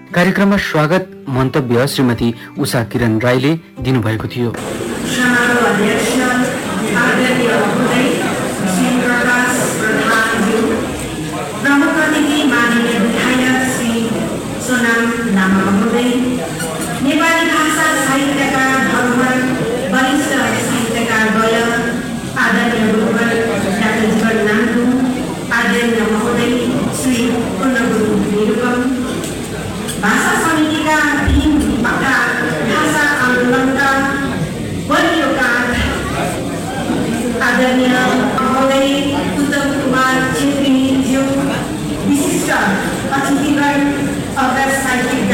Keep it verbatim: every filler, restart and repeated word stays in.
कार्यक्रममा स्वागत मन्तव्य श्रीमती उषा किरण राईले दिनुभएको थियो।